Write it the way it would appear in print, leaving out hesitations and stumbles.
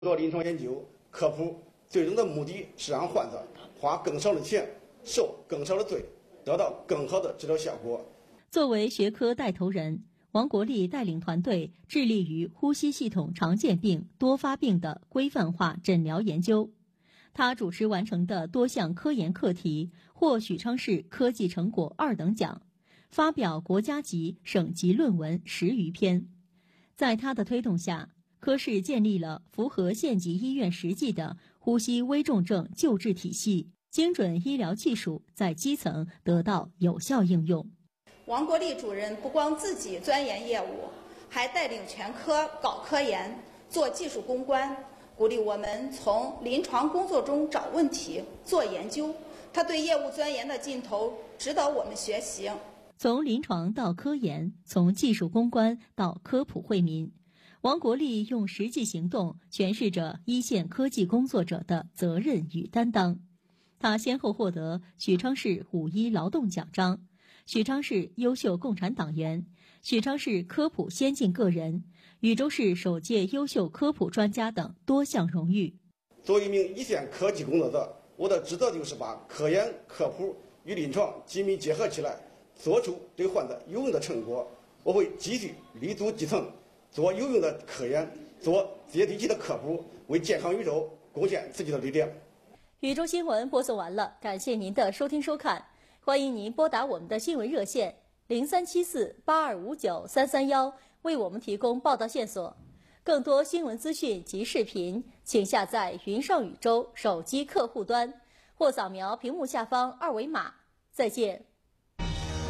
做临床研究科普，最终的目的是让患者花更少的钱，受更少的罪，得到更好的治疗效果。 作为学科带头人，王国立带领团队致力于呼吸系统常见病、多发病的规范化诊疗研究。他主持完成的多项科研课题获许昌市科技成果2等奖，发表国家级、省级论文10余篇。在他的推动下，科室建立了符合县级医院实际的呼吸危重症救治体系，精准医疗技术在基层得到有效应用。 王国立主任不光自己钻研业务，还带领全科搞科研、做技术攻关，鼓励我们从临床工作中找问题、做研究。他对业务钻研的劲头值得我们学习。 从临床到科研，从技术攻关到科普惠民，王国立用实际行动诠释着一线科技工作者的责任与担当。他先后获得许昌市5一劳动奖章、许昌市优秀共产党员、许昌市科普先进个人、禹州市首届优秀科普专家等多项荣誉。 作为一名一线科技工作者，我的职责就是把科研、科普与临床紧密结合起来，做出对患者有用的成果。我会继续立足基层，做有用的科研，做接地气的科普，为健康禹州贡献自己的力量。 禹州新闻播送完了，感谢您的收听收看，欢迎您拨打我们的新闻热线03748259-331，为我们提供报道线索。更多新闻资讯及视频，请下载云上禹州手机客户端或扫描屏幕下方2维码。再见。